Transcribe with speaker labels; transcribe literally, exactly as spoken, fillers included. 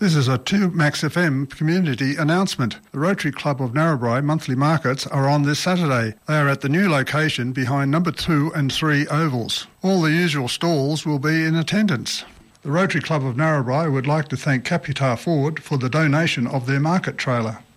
Speaker 1: This is a two Max F M community announcement. The Rotary Club of Narrabri monthly markets are on this Saturday. They are at the new location behind number two and three ovals. All the usual stalls will be in attendance. The Rotary Club of Narrabri would like to thank Capitar Ford for the donation of their market trailer.